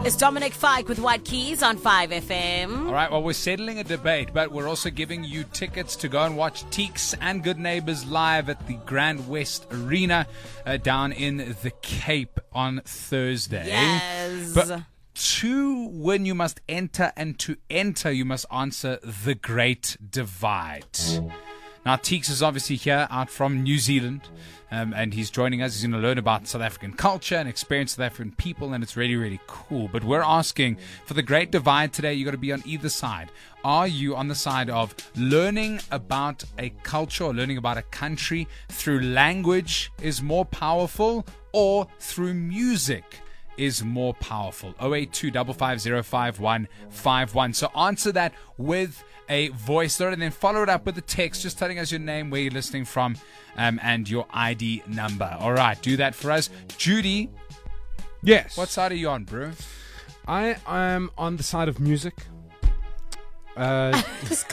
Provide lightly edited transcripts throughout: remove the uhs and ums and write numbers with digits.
It's Dominic Fike with White Keys on 5FM. All right, well, we're settling a debate, but we're also giving you tickets to go and watch Teeks and Good Neighbors live at the Grand West Arena down in the Cape on Thursday. Yes. But to win, you must enter, and to enter, you must answer the Great Divide. Now, Teeks is obviously here, out from New Zealand, and he's joining us. He's going to learn about South African culture and experience South African people, and it's really, really cool. But we're asking for the Great Divide today. You've got to be on either side. Are you on the side of learning about a culture or learning about a country through language is more powerful, or through music is more powerful? 082 5505151. So answer that with a voice note and then follow it up with a text just telling us your name, where you're listening from, and your ID number. All right, do that for us. Judy. Yes. What side are you on, bro? I am on the side of music. Just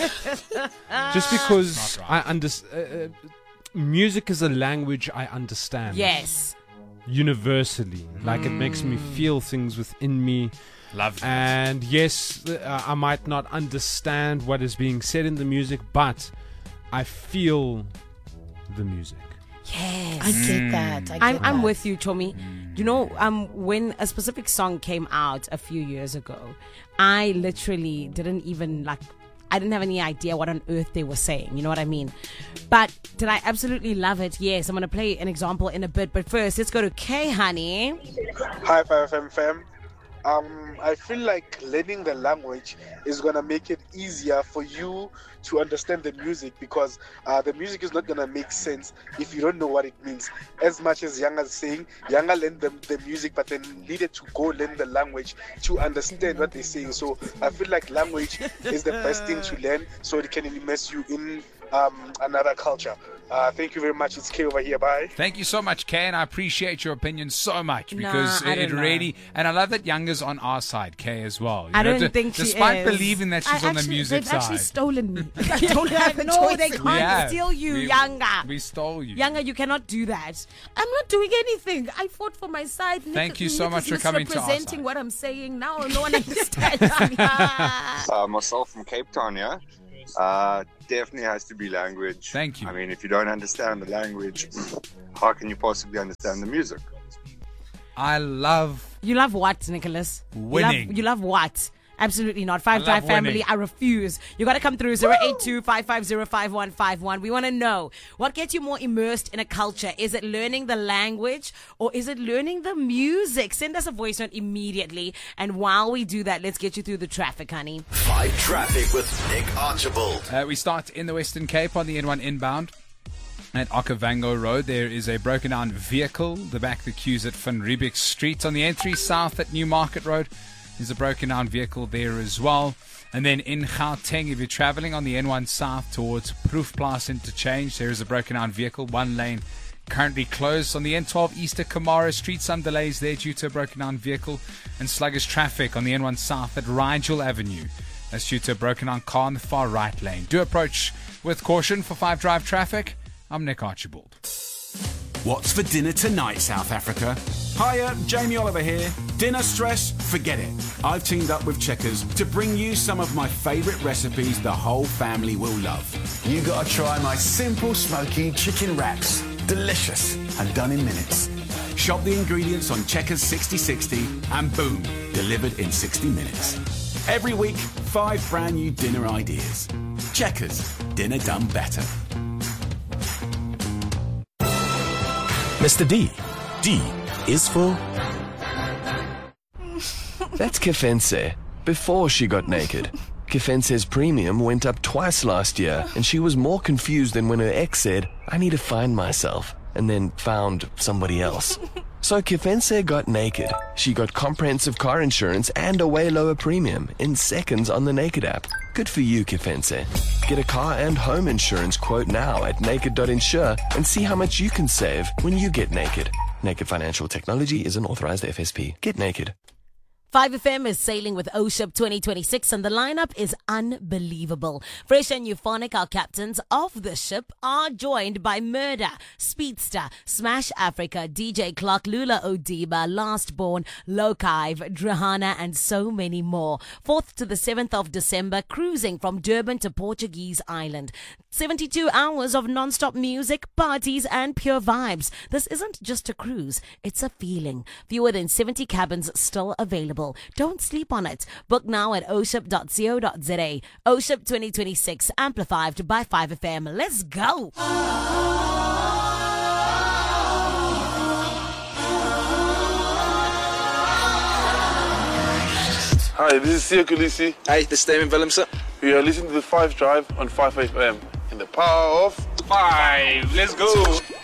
because Not right. I understand. Music is a language I understand. Yes. Universally. Like, it makes me feel things within me. Love that. And yes, I might not understand what is being said in the music, but I feel the music. Yes. I get that. I'm with you, Tommy. You know, when a specific song came out a few years ago, I literally didn't even I didn't have any idea what on earth they were saying. You know what I mean? But did I absolutely love it? Yes. I'm going to play an example in a bit. But first, let's go to K, honey. Hi, 5FM fam. I feel like learning the language is going to make it easier for you to understand the music, because the music is not going to make sense if you don't know what it means. As much as Yanga is saying, Yanga learned the music, but then needed to go learn the language to understand what they're saying. So I feel like language is the best thing to learn, so it can immerse you in another culture. Thank you very much. It's Kay over here. Bye. Thank you so much, Kay, and I appreciate your opinion so much, because I it don't know. really, and I love that Younger's on our side, Kay, as well. You I know, don't think she despite is. believing that she's on the music They've actually side. stolen me. I don't have a No, choice. they can't Yeah. steal you, We- Younger. We stole you. Younger, you cannot do that. I'm not doing anything. I fought for my side. Thank you so much for coming to our Representing side. what I'm saying now. No one understands me. Myself from Cape Town, yeah. Definitely has to be language. Thank you. I mean, if you don't understand the language, how can you possibly understand the music? I love You love what, Nicholas? Winning. You love what? Absolutely not. 5 I Drive love family, winning. I refuse. You got to come through 082-550-5151. We want to know, what gets you more immersed in a culture? Is it learning the language, or is it learning the music? Send us a voice note immediately. And while we do that, let's get you through the traffic, honey. 5 Traffic with Nick Archibald. We start in the Western Cape on the N1 inbound. At Okavango Road, there is a broken down vehicle. The back of the queues at Van Riebeek Street. On the N3 South at Newmarket Road, there's a broken down vehicle there as well. And then in Gauteng, if you're traveling on the N1 South towards Proefplaas Interchange, there is a broken down vehicle. One lane currently closed. On the N12 East at Kamara Street, some delays there due to a broken down vehicle. And sluggish traffic on the N1 South at Rigel Avenue. That's due to a broken down car in the far right lane. Do approach with caution for 5 Drive traffic. I'm Nick Archibald. What's for dinner tonight, South Africa? Hiya, Jamie Oliver here. Dinner stress? Forget it. I've teamed up with Checkers to bring you some of my favourite recipes the whole family will love. You gotta try my simple smoky chicken wraps. Delicious and done in minutes. Shop the ingredients on Checkers 6060 and boom, delivered in 60 minutes. Every week, 5 brand new dinner ideas. Checkers, dinner done better. Mr. D. D is for... That's Kefense, before she got naked. Kefense's premium went up twice last year, and she was more confused than when her ex said, I need to find myself, and then found somebody else. So Kefense got naked. She got comprehensive car insurance and a way lower premium in seconds on the Naked app. Good for you, Kefense. Get a car and home insurance quote now at naked.insure and see how much you can save when you get naked. Naked Financial Technology is an authorized FSP. Get naked. 5FM is sailing with OSHIP 2026 and the lineup is unbelievable. Fresh and euphonic, our captains of the ship are joined by Murder, Speedster, Smash Africa, DJ Clark, Lula Odiba, Lastborn, Lokive, Drahana and so many more. 4th to the 7th of December, cruising from Durban to Portuguese Island. 72 hours of non-stop music, parties and pure vibes. This isn't just a cruise, it's a feeling. Fewer than 70 cabins still available. Don't sleep on it. Book now at oship.co.za. OSHIP 2026, amplified by 5FM. Let's go! Hi, this is Sia Kulisi. Hey, this is Damon Willemse. You are listening to the 5 Drive on 5FM. In the power of 5. Let's go!